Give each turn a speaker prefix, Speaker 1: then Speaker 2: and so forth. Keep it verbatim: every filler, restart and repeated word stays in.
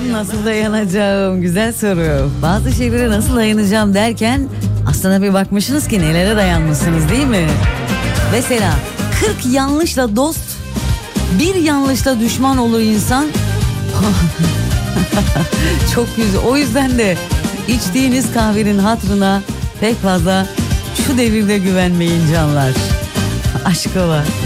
Speaker 1: Nasıl dayanacağım? Güzel soru. Bazı şeylere nasıl dayanacağım derken aslına bir bakmışsınız ki nelere dayanmışsınız değil mi? Mesela kırk yanlışla dost, bir yanlışla düşman olur insan. Çok güzel. O yüzden de içtiğiniz kahvenin hatırına pek fazla şu devirde güvenmeyin canlar. Aşk ola.